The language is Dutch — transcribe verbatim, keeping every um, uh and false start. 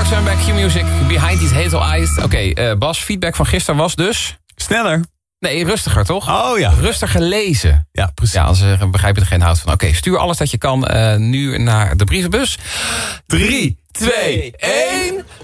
zijn bij Q-Music. Behind These Hazel Eyes. Oké, okay, uh, Bas, feedback van gisteren was dus... Sneller. Nee, rustiger, toch? Oh ja. Rustiger lezen. Ja, precies. Ja, anders uh, begrijp je er geen hout van. Oké, okay, stuur alles dat je kan uh, nu naar de brievenbus. drie, twee, één...